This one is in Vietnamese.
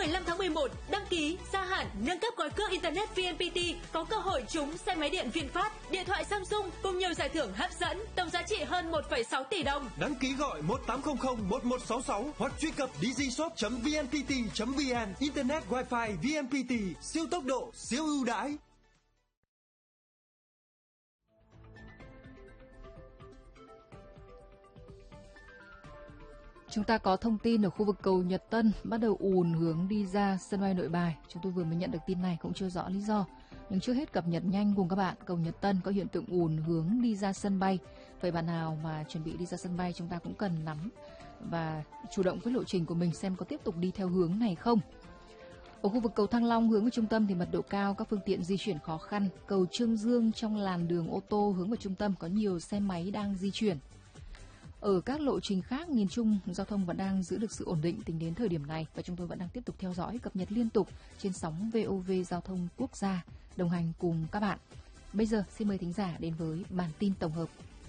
15 tháng 11, đăng ký, gia hạn, nâng cấp gói cước Internet VNPT có cơ hội trúng xe máy điện VinFast, điện thoại Samsung cùng nhiều giải thưởng hấp dẫn, tổng giá trị hơn 1,6 tỷ đồng. Đăng ký gọi 1800 1166 hoặc truy cập digishop.vnpt.vn. Internet Wi-Fi VNPT, siêu tốc độ, siêu ưu đãi. Chúng ta có thông tin ở khu vực cầu Nhật Tân bắt đầu ùn hướng đi ra sân bay Nội Bài. Chúng tôi vừa mới nhận được tin này, cũng chưa rõ lý do. Nhưng trước hết cập nhật nhanh cùng các bạn, cầu Nhật Tân có hiện tượng ùn hướng đi ra sân bay. Vậy bạn nào mà chuẩn bị đi ra sân bay chúng ta cũng cần nắm và chủ động với lộ trình của mình xem có tiếp tục đi theo hướng này không. Ở khu vực cầu Thăng Long hướng vào trung tâm thì mật độ cao, các phương tiện di chuyển khó khăn. Cầu Trương Dương trong làn đường ô tô hướng vào trung tâm có nhiều xe máy đang di chuyển. Ở các lộ trình khác, nhìn chung giao thông vẫn đang giữ được sự ổn định tính đến thời điểm này và chúng tôi vẫn đang tiếp tục theo dõi cập nhật liên tục trên sóng VOV Giao thông Quốc gia, đồng hành cùng các bạn. Bây giờ xin mời thính giả đến với bản tin tổng hợp.